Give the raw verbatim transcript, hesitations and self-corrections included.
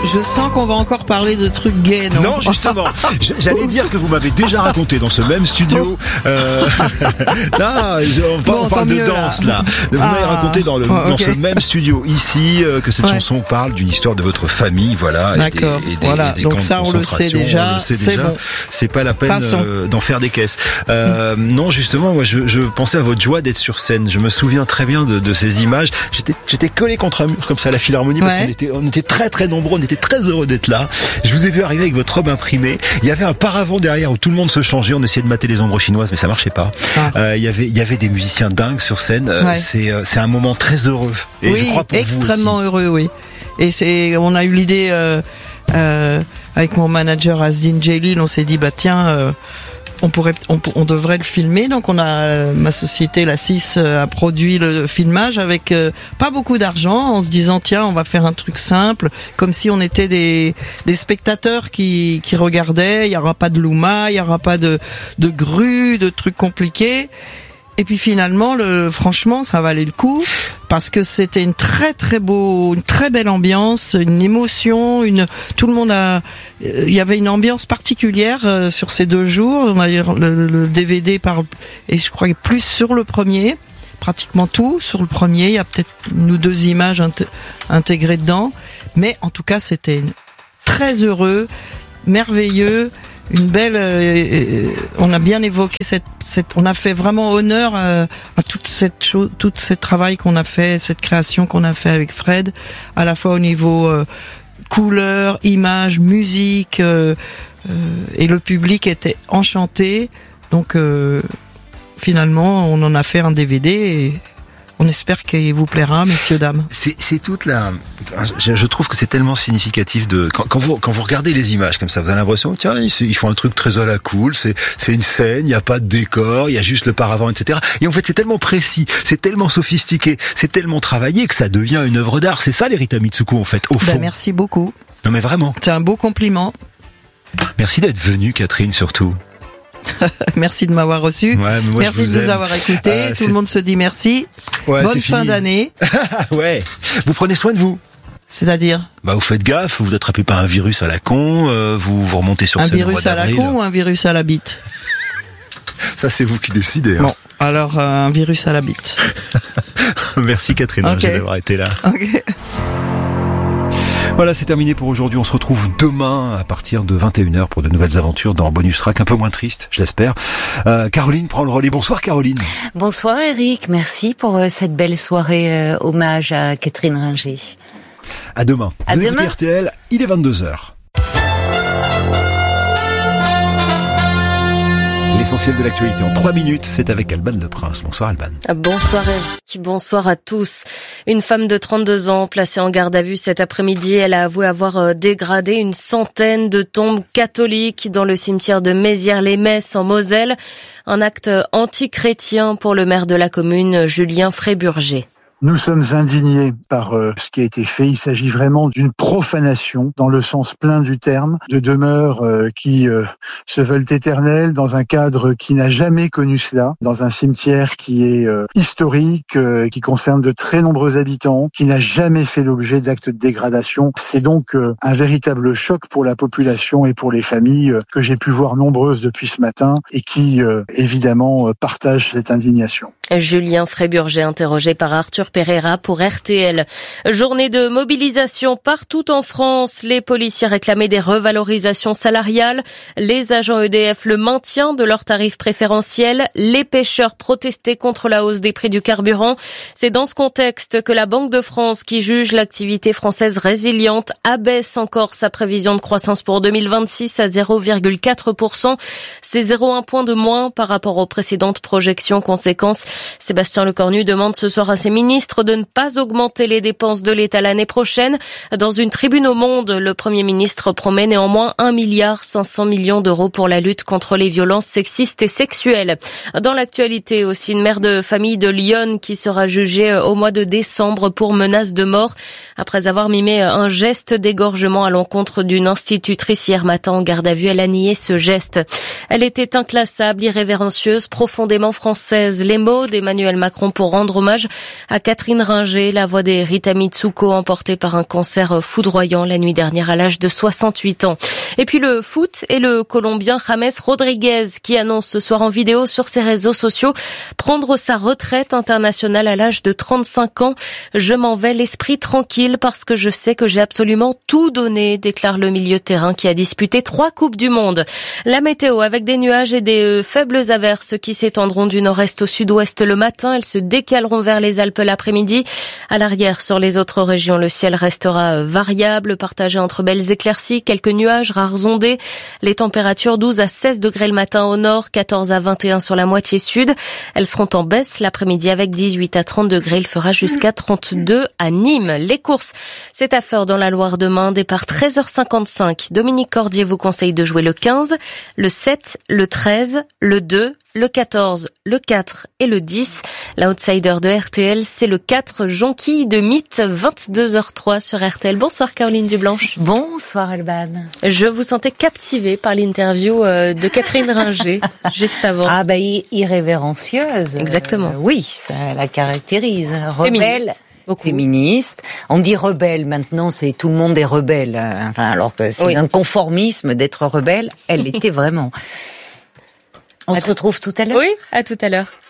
Je sens qu'on va encore parler de trucs gays, non? Non, justement. J'allais dire que vous m'avez déjà raconté dans ce même studio. Euh... non, on, bon, on parle de danse là. là. Vous ah. m'avez raconté dans, le, oh, okay. dans ce même studio ici euh, que cette ouais. chanson parle d'une histoire de votre famille, voilà. D'accord. Et des, et des, voilà. et des Donc ça, on le sait déjà. Le sait c'est déjà. Bon. C'est pas la peine euh, d'en faire des caisses. Euh, mmh. Non, justement, moi, je, je pensais à votre joie d'être sur scène. Je me souviens très bien de, de ces images. J'étais, j'étais collé contre un mur comme ça à la Philharmonie parce ouais. qu'on était, on était très très nombreux. On était très heureux d'être là. Je vous ai vu arriver avec votre robe imprimée. Il y avait un paravent derrière où tout le monde se changeait. On essayait de mater les ombres chinoises, mais ça marchait pas. Ah. Euh, il y avait, il y avait des musiciens dingues sur scène. Ouais. C'est, c'est un moment très heureux. Et oui, je crois pour extrêmement vous aussi. heureux, oui. Et c'est, on a eu l'idée euh, euh, avec mon manager Asdin Jalil. On s'est dit, bah tiens. Euh, On pourrait, on, on devrait le filmer. Donc on a, ma société, la six, a produit le filmage avec euh, pas beaucoup d'argent, en se disant tiens, on va faire un truc simple, comme si on était des, des spectateurs qui, qui regardaient. Il y aura pas de louma, il y aura pas de, de grue, de trucs compliqués. Et puis finalement, le, franchement, ça valait le coup parce que c'était une très très beau, une très belle ambiance, une émotion, une. Tout le monde a. Il y avait une ambiance particulière euh, sur ces deux jours. On a le, le D V D par et je crois plus sur le premier, pratiquement tout sur le premier. Il y a peut-être une ou deux images int- intégrées dedans, mais en tout cas, c'était très heureux, merveilleux. Une belle, euh, on a bien évoqué cette, cette, on a fait vraiment honneur à, à toute cette chose, tout ce travail qu'on a fait, cette création qu'on a fait avec Fred, à la fois au niveau euh, couleur, image, musique, euh, euh, et le public était enchanté. Donc euh, finalement, on en a fait un D V D et on espère qu'il vous plaira, messieurs, dames. C'est, c'est toute la. Je, je trouve que c'est tellement significatif de quand, quand vous quand vous regardez les images comme ça, vous avez l'impression tiens ils, ils font un truc très à la cool. C'est c'est une scène, il y a pas de décor, il y a juste le paravent, et cetera. Et en fait c'est tellement précis, c'est tellement sophistiqué, c'est tellement travaillé que ça devient une œuvre d'art. C'est ça l'Erita Mitsuko en fait au fond. Ben, merci beaucoup. Non mais vraiment. C'est un beau compliment. Merci d'être venue, Catherine, surtout. Merci de m'avoir reçu. Ouais, moi, merci de nous aime. avoir écoutés. Euh, Tout c'est... le monde se dit merci. Ouais, bonne fin fini. d'année. Ouais. Vous prenez soin de vous. C'est-à-dire Bah vous faites gaffe, vous attrapez pas un virus à la con, euh, vous vous remontez sur scène. Un virus à la con ou un virus à la bite? Ça c'est vous qui décidez. Hein. Bon, alors euh, un virus à la bite. Merci Catherine okay. d'avoir été là. Ok. Voilà, c'est terminé pour aujourd'hui. On se retrouve demain à partir de vingt et une heures pour de nouvelles aventures dans Bonus Track, un peu moins triste, je l'espère. Euh, Caroline prend le relais. Bonsoir Caroline. Bonsoir Eric, merci pour euh, cette belle soirée euh, hommage à Catherine Ringer. À demain. À Vous demain. écoutez R T L, il est vingt-deux heures. L'essentiel de l'actualité en trois minutes, c'est avec Alban Le Prince. Bonsoir Alban. Bonsoir Eric, bonsoir à tous. Une femme de trente-deux ans placée en garde à vue cet après-midi, elle a avoué avoir dégradé une centaine de tombes catholiques dans le cimetière de Mézières-les-Messes en Moselle. Un acte anti-chrétien pour le maire de la commune, Julien Fréburger. Nous sommes indignés par euh, ce qui a été fait. Il s'agit vraiment d'une profanation, dans le sens plein du terme, de demeures euh, qui euh, se veulent éternelles, dans un cadre qui n'a jamais connu cela, dans un cimetière qui est euh, historique, euh, qui concerne de très nombreux habitants, qui n'a jamais fait l'objet d'actes de dégradation. C'est donc euh, un véritable choc pour la population et pour les familles euh, que j'ai pu voir nombreuses depuis ce matin et qui, euh, évidemment, euh, partagent cette indignation. Julien Fréburger, interrogé par Arthur Pereira pour R T L. Journée de mobilisation partout en France. Les policiers réclamaient des revalorisations salariales. Les agents E D F le maintien de leurs tarifs préférentiels. Les pêcheurs protestaient contre la hausse des prix du carburant. C'est dans ce contexte que la Banque de France, qui juge l'activité française résiliente, abaisse encore sa prévision de croissance pour deux mille vingt-six à zéro virgule quatre pour cent. C'est zéro virgule un point de moins par rapport aux précédentes projections. Conséquence, Sébastien Lecornu demande ce soir à ses ministres de ne pas augmenter les dépenses de l'État l'année prochaine. Dans une tribune au Monde, le Premier ministre promet néanmoins un milliard cinq cents millions d'euros pour la lutte contre les violences sexistes et sexuelles. Dans l'actualité aussi, une mère de famille de Lyon qui sera jugée au mois de décembre pour menace de mort après avoir mimé un geste d'égorgement à l'encontre d'une institutrice hier matin en garde à vue. Elle a nié ce geste. Elle était inclassable, irrévérencieuse, profondément française. Les mots d'Emmanuel Macron pour rendre hommage à Catherine Ringer, la voix des Rita Mitsuko, emportée par un cancer foudroyant la nuit dernière à l'âge de soixante-huit ans. Et puis le foot et le Colombien James Rodriguez qui annonce ce soir en vidéo sur ses réseaux sociaux prendre sa retraite internationale à l'âge de trente-cinq ans. Je m'en vais l'esprit tranquille parce que je sais que j'ai absolument tout donné, déclare le milieu de terrain qui a disputé trois Coupes du Monde. La météo avec des nuages et des euh, faibles averses qui s'étendront du nord-est au sud-ouest le matin. Elles se décaleront vers les Alpes l'après-midi. À l'arrière, sur les autres régions, le ciel restera variable, partagé entre belles éclaircies, quelques nuages, rares ondées. Les températures douze à seize degrés le matin au nord, quatorze à vingt et un sur la moitié sud. Elles seront en baisse l'après-midi avec dix-huit à trente degrés. Il fera jusqu'à trente-deux à Nîmes. Les courses, c'est à Feurs dans la Loire demain. Départ treize heures cinquante-cinq. Dominique Cordier vous conseille de jouer le quinze, le sept, le treize, le deux, le quatorze, le quatre et le dix. L'outsider de R T L, c'est le quatre, Jonquille de Mythe, vingt-deux heures trois sur R T L. Bonsoir Caroline Dublanche. Bonsoir Alban. Je vous sentais captivée par l'interview de Catherine Ringer, juste avant. Ah bah irrévérencieuse. Exactement. Euh, oui, ça la caractérise. Rebelle. Féministe. Beaucoup. Féministe. On dit rebelle maintenant, c'est tout le monde est rebelle. Enfin, alors que c'est oui. un conformisme d'être rebelle. Elle l'était vraiment. On à se retrouve tout à l'heure. Oui, à tout à l'heure.